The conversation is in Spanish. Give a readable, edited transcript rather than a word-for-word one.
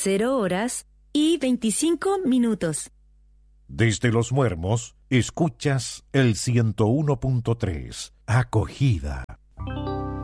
0:25. Desde Los Muermos, escuchas el 101.3, Acogida.